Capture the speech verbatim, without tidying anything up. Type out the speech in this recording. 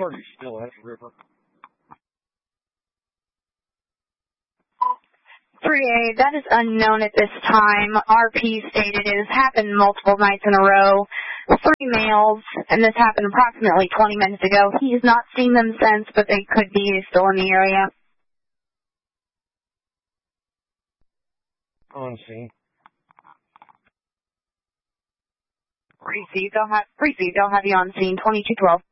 Are you still at the river? three A, that is unknown at this time. R P stated it has happened multiple nights in a row. Three males, and this happened approximately twenty minutes ago. He has not seen them since, but they could be still in the area. On scene. Received, I'll have, received, I'll have you on scene, twenty-two twelve.